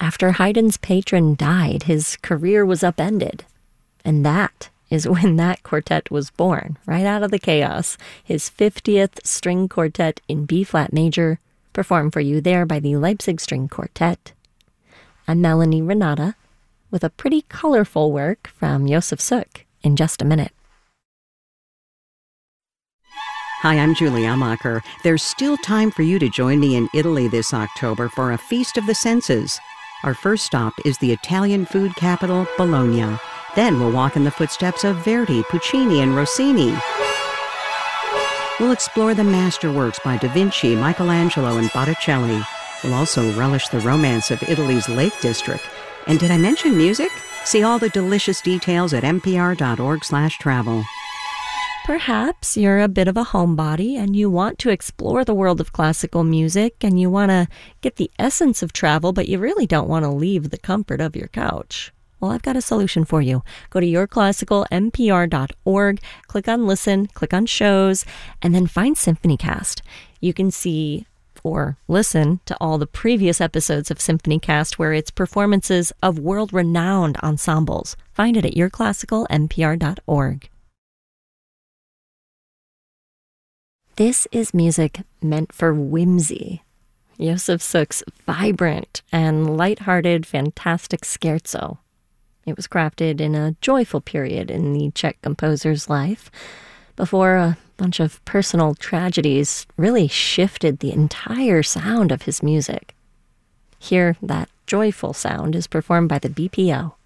After Haydn's patron died, his career was upended. And that is when that quartet was born, right out of the chaos. His 50th string quartet in B-flat major, performed for you there by the Leipzig String Quartet. I'm Melanie Renata, with a pretty colorful work from Josef Suk in just a minute. Hi, I'm Julie Amacher. There's still time for you to join me in Italy this October for a Feast of the Senses. Our first stop is the Italian food capital, Bologna. Then we'll walk in the footsteps of Verdi, Puccini, and Rossini. We'll explore the masterworks by Da Vinci, Michelangelo, and Botticelli. We'll also relish the romance of Italy's Lake District. And did I mention music? See all the delicious details at npr.org/travel. Perhaps you're a bit of a homebody and you want to explore the world of classical music and you want to get the essence of travel, but you really don't want to leave the comfort of your couch. Well, I've got a solution for you. Go to yourclassicalnpr.org, click on Listen, click on Shows, and then find SymphonyCast. You can see or listen to all the previous episodes of SymphonyCast where it's performances of world-renowned ensembles. Find it at yourclassicalnpr.org. This is music meant for whimsy. Josef Suk's vibrant and lighthearted fantastic scherzo. It was crafted in a joyful period in the Czech composer's life, before a bunch of personal tragedies really shifted the entire sound of his music. Here, that joyful sound is performed by the BPO.